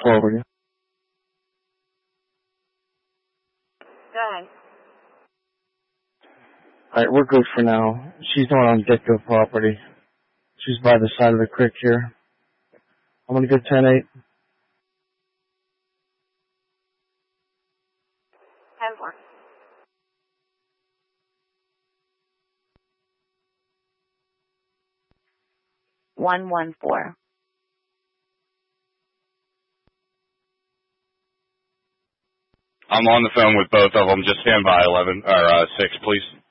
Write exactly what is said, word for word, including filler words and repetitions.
forward. Go ahead. Alright, we're good for now. She's the one on Get-Go property. She's by the side of the creek here. I'm gonna go ten eight. ten four. one one four. I'm on the phone with both of them. Just stand by eleven or uh, six, please.